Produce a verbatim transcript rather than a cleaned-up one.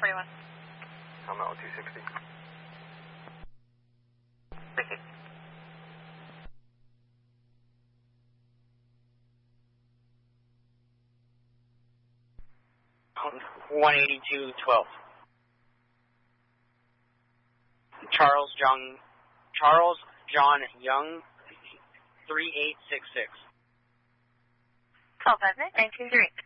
forty-one. Helmet two sixty. Okay. one eighty-two twelve. Charles John Charles John Young, three eight six six. twelve, nine two three.